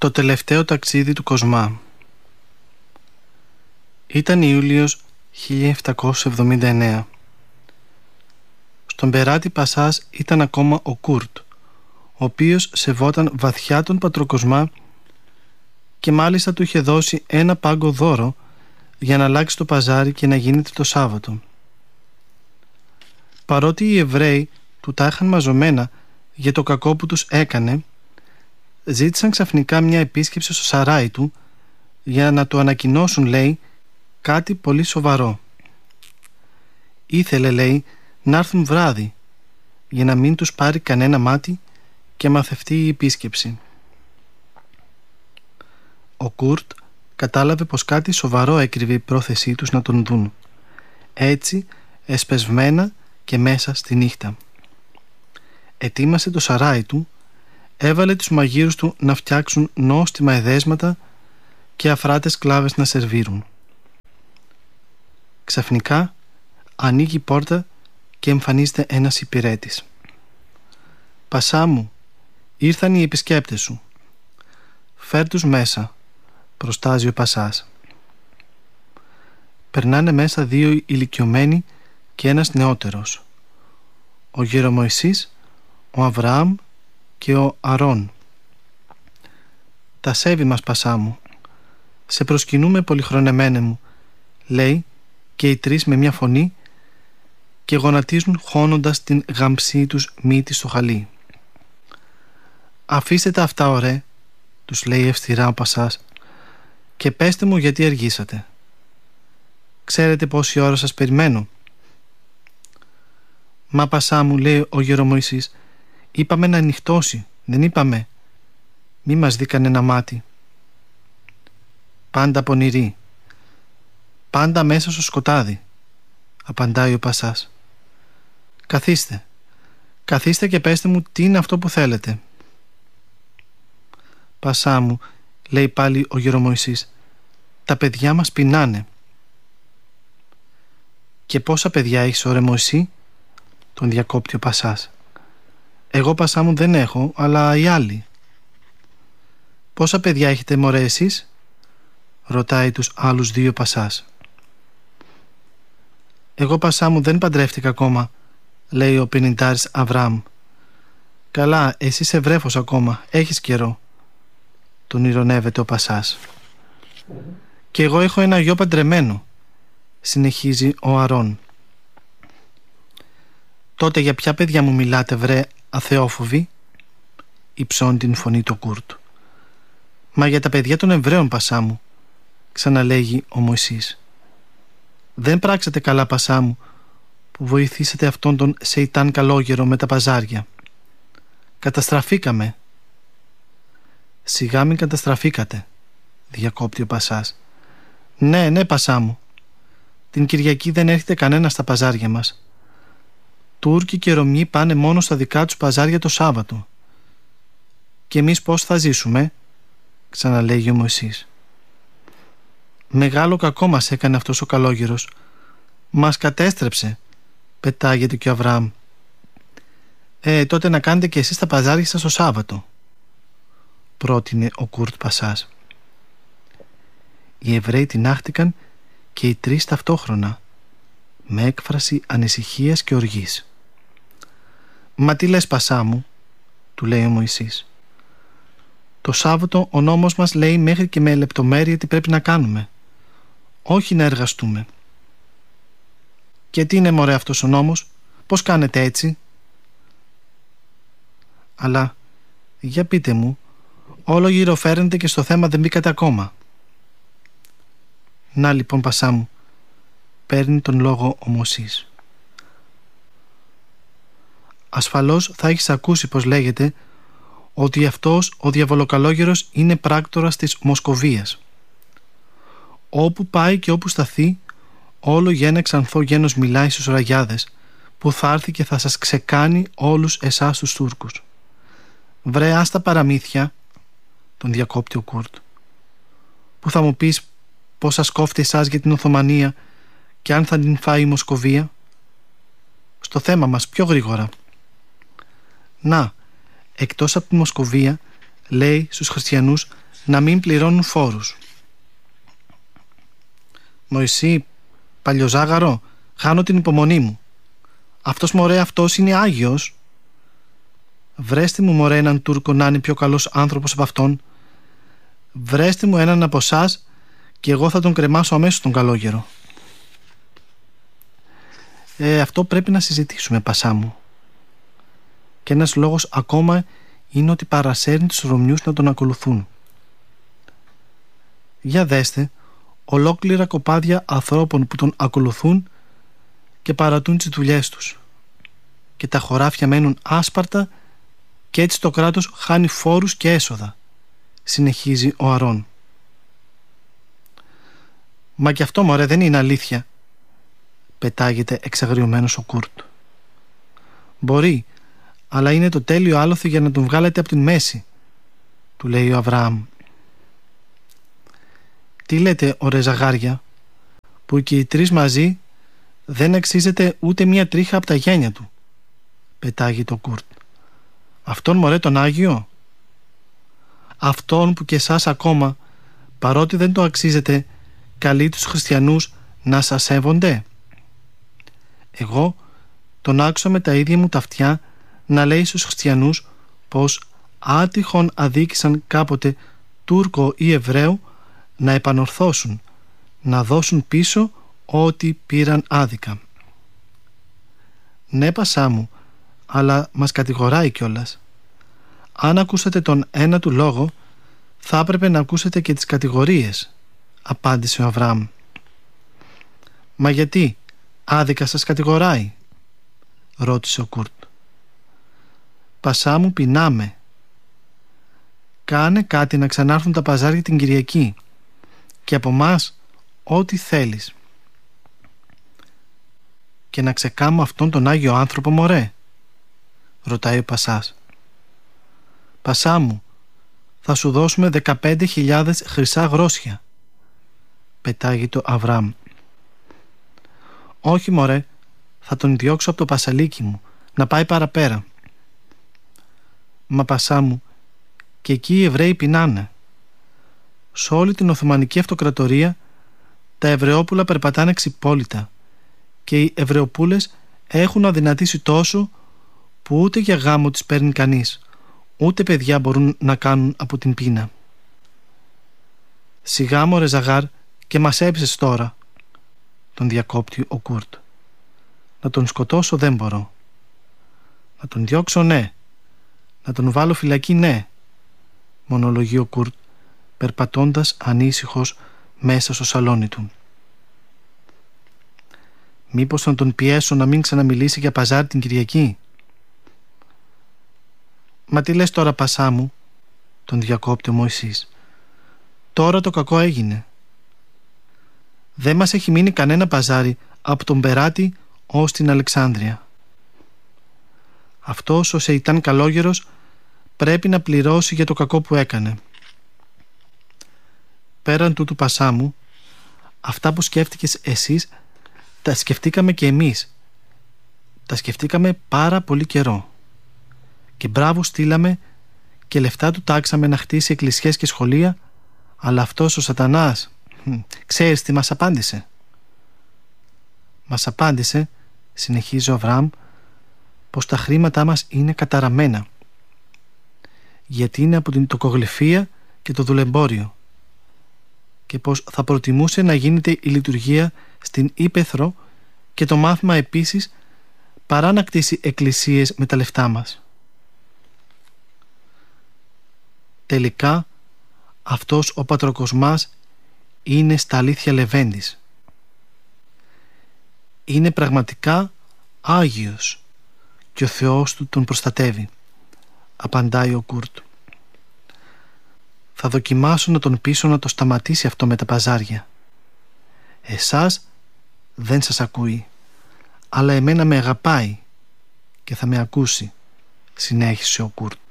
Το τελευταίο ταξίδι του Κοσμά. Ήταν Ιούλιος 1779. Στον Περάτη Πασάς ήταν ακόμα ο Κούρτ, ο οποίος σεβόταν βαθιά τον πατροκοσμά και μάλιστα του είχε δώσει ένα πάγκο δώρο για να αλλάξει το παζάρι και να γίνεται το Σάββατο. Παρότι οι Εβραίοι του τα είχαν μαζωμένα για το κακό που τους έκανε, ζήτησαν ξαφνικά μια επίσκεψη στο σαράι του για να του ανακοινώσουν, λέει, κάτι πολύ σοβαρό. Ήθελε, λέει, να έρθουν βράδυ για να μην τους πάρει κανένα μάτι και μαθευτεί η επίσκεψη. Ο Κούρτ κατάλαβε πως κάτι σοβαρό έκρυβε η πρόθεσή τους να τον δουν. Έτσι, εσπεσμένα και μέσα στη νύχτα. Ετοίμασε το σαράι του, έβαλε τους μαγείρους του να φτιάξουν νόστιμα εδέσματα και αφράτες κλάβες να σερβίρουν. Ξαφνικά ανοίγει η πόρτα και εμφανίζεται ένας υπηρέτης. «Πασά μου, ήρθαν οι επισκέπτες σου. Φέρ τους μέσα», προστάζει ο Πασάς. Περνάνε μέσα δύο ηλικιωμένοι και ένας νεότερος, ο Γερομοϊσής, ο Αβραάμ και ο Αρών. «Τα σέβη μας, Πασά μου. Σε προσκυνούμε πολυχρονεμένε μου», λέει, και οι τρεις με μια φωνή και γονατίζουν χώνοντας την γαμψή τους μύτη στο χαλί. «Αφήστε τα αυτά, ωραία», τους λέει ευστηρά ο Πασάς, «και πέστε μου γιατί αργήσατε. Ξέρετε πόση ώρα σας περιμένω?» «Μα, Πασά μου», λέει ο Γερομοϊσής, «είπαμε να νυχτώσει, δεν είπαμε? Μη μας δει κανένα μάτι». «Πάντα πονηρή, πάντα μέσα στο σκοτάδι», απαντάει ο Πασάς. Καθίστε και πέστε μου τι είναι αυτό που θέλετε». «Πασά μου», λέει πάλι ο Γερομοϊσής, «τα παιδιά μας πεινάνε». «Και πόσα παιδιά έχεις, ωρε Μωυσή?» τον διακόπτει ο Πασάς. «Εγώ, Πασά μου, δεν έχω, αλλά οι άλλοι». «Πόσα παιδιά έχετε, μωρέ, εσείς?» ρωτάει τους άλλους δύο Πασάς. «Εγώ, Πασά μου, δεν παντρεύτηκα ακόμα», λέει ο πενηντάρης Αβραάμ. «Καλά, εσύ είσαι βρέφος ακόμα, έχεις καιρό», τον ηρωνεύεται ο Πασάς. «Και εγώ έχω ένα γιο παντρεμένο», συνεχίζει ο Αρών. «Τότε για ποια παιδιά μου μιλάτε, βρε αθεόφοβοι?» υψώνει την φωνή του Κούρτ. «Μα για τα παιδιά των Εβραίων, Πασά μου», ξαναλέγει ο Μωυσής. «Δεν πράξατε καλά, Πασά μου, που βοηθήσατε αυτόν τον Σεϊτάν καλόγερο με τα παζάρια. Καταστραφήκαμε». «Σιγά μην καταστραφήκατε», διακόπτει ο Πασάς. Ναι, Πασά μου. Την Κυριακή δεν έρχεται κανένα στα παζάρια μας. Τούρκοι και Ρωμιοί πάνε μόνο στα δικά τους παζάρια το Σάββατο. Και εμείς πώς θα ζήσουμε?» ξαναλέγει ο Μωυσής. «Μεγάλο κακό μας έκανε αυτός ο καλόγερος. Μας κατέστρεψε», πετάγεται και ο Αβραάμ. Τότε να κάνετε και εσείς τα παζάρια σας το Σάββατο», πρότεινε ο Κούρτ Πασάς. Οι Εβραίοι τινάχτηκαν και οι τρεις ταυτόχρονα, με έκφραση ανησυχίας και οργής. «Μα τι λες, Πασά μου?» του λέει ο Μωυσής. «Το Σάββατο ο νόμος μας λέει μέχρι και με λεπτομέρεια τι πρέπει να κάνουμε, όχι να εργαστούμε». «Και τι είναι, μωρέ, αυτός ο νόμος? Πώς κάνετε έτσι?» «Αλλά για πείτε μου, όλο γύρω φέρνετε και στο θέμα δεν μπήκατε ακόμα». «Να λοιπόν, Πασά μου», παίρνει τον λόγο ο Μωυσής. «Ασφαλώς θα έχεις ακούσει πως λέγεται ότι αυτός ο διαβολοκαλόγερος είναι πράκτορας της Μοσκοβίας. Όπου πάει και όπου σταθεί, όλο για ένα ξανθό γένος μιλάει στους ραγιάδες, που θα έρθει και θα σας ξεκάνει όλους εσάς τους Τούρκους». «Βρε, άστα παραμύθια», τον διακόπτει ο Κούρτ. «Που θα μου πεις πως σας κόφτει εσάς για την Οθωμανία και αν θα την φάει η Μοσκοβία? Στο θέμα μας πιο γρήγορα». «Να, εκτός από τη Μοσκοβία, λέει στους χριστιανούς να μην πληρώνουν φόρους. Μωυσή, παλιοζάγαρο, χάνω την υπομονή μου. Αυτός μωρέ, αυτός είναι Άγιος. Βρέστε μου μωρέ έναν Τούρκο να είναι πιο καλός άνθρωπος από αυτόν. Βρέστε μου έναν από εσάς και εγώ θα τον κρεμάσω αμέσως τον καλόγερο. Αυτό πρέπει να συζητήσουμε, πασά μου. Και ένας λόγος ακόμα είναι ότι παρασέρνει τους Ρωμιούς να τον ακολουθούν. Για δέστε, ολόκληρα κοπάδια ανθρώπων που τον ακολουθούν και παρατούν τις δουλειές τους. Και τα χωράφια μένουν άσπαρτα και έτσι το κράτος χάνει φόρους και έσοδα, συνεχίζει ο Αρών. Μα κι αυτό μωρέ δεν είναι αλήθεια, πετάγεται εξαγριωμένος ο Κουρτ. Μπορεί, αλλά είναι το τέλειο άλοθη για να τον βγάλετε από την μέση, του λέει ο Αβραάμ. Τι λέτε, ωραία ζαγάρια, που και οι τρεις μαζί δεν αξίζεται ούτε μία τρίχα από τα γένια του, πετάγει το Κουρτ. Αυτόν μωρέ τον Άγιο, αυτόν που και εσάς ακόμα, παρότι δεν το αξίζετε, καλεί τους χριστιανούς να σας σέβονται. Εγώ τον άκουσα με τα ίδια μου τα αυτιά να λέει στους χριστιανούς πως άτυχον αδίκησαν κάποτε Τούρκο ή Εβραίο να επανορθώσουν, να δώσουν πίσω ό,τι πήραν άδικα. Ναι, πασά μου, αλλά μας κατηγοράει κιόλας. Αν ακούσατε τον ένα του λόγο, θα έπρεπε να ακούσετε και τις κατηγορίες, απάντησε ο Αβραάμ. Μα γιατί, άδικα σας κατηγοράει, ρώτησε ο Κουρτ. Πασά μου, πεινάμε. Κάνε κάτι να ξανάρθουν τα παζάρια την Κυριακή και από μας ό,τι θέλεις. Και να ξεκάμω αυτόν τον Άγιο άνθρωπο μωρέ, ρωτάει ο Πασάς. Πασά μου, θα σου δώσουμε 15.000 χρυσά γρόσια, πετάγει το Αβραάμ. Όχι μωρέ, θα τον διώξω από το πασαλίκι μου να πάει παραπέρα. Μα πασά μου, και εκεί οι Εβραίοι πεινάνε. Σ' όλη την Οθωμανική Αυτοκρατορία τα Εβραιόπουλα περπατάνε ξυπόλυτα και οι Εβραιοπούλες έχουν αδυνατήσει τόσο που ούτε για γάμο τις παίρνει κανείς, ούτε παιδιά μπορούν να κάνουν από την πείνα. Σιγά μωρέ ζαγάρ, και μας έψες τώρα, τον διακόπτει ο Κουρτ. Να τον σκοτώσω δεν μπορώ. Να τον διώξω ναι. Να τον βάλω φυλακή ναι, μονολογεί ο Κουρτ, περπατώντας ανήσυχος μέσα στο σαλόνι του. Μήπως να τον πιέσω να μην ξαναμιλήσει για παζάρι την Κυριακή? Μα τι λες τώρα, πασά μου, τον διακόπτει ο Μωυσής. Τώρα το κακό έγινε. Δεν μας έχει μείνει κανένα παζάρι από τον Περάτη ως την Αλεξάνδρεια. Αυτός όσο ήταν καλόγερος πρέπει να πληρώσει για το κακό που έκανε. Πέραν τούτου, πασά μου, αυτά που σκέφτηκες εσείς τα σκεφτήκαμε και εμείς. Τα σκεφτήκαμε πάρα πολύ καιρό. Και μπράβο στείλαμε και λεφτά του τάξαμε να χτίσει εκκλησιές και σχολεία, αλλά αυτός ο σατανάς, ξέρεις τι μας απάντησε? Μας απάντησε, συνεχίζει ο Αβραάμ, πως τα χρήματά μας είναι καταραμένα, γιατί είναι από την τοκογλυφία και το δουλεμπόριο, και πως θα προτιμούσε να γίνεται η λειτουργία στην ύπαιθρο και το μάθημα επίσης, παρά να κτίσει εκκλησίες με τα λεφτά μας. Τελικά αυτός ο πατροκοσμάς είναι στα αλήθεια λεβέντης. Είναι πραγματικά Άγιος και ο Θεός του τον προστατεύει, απαντάει ο Κουρτ. Θα δοκιμάσω να τον πείσω να το σταματήσει αυτό με τα παζάρια. Εσάς δεν σας ακούει, αλλά εμένα με αγαπάει και θα με ακούσει, συνέχισε ο Κουρτ.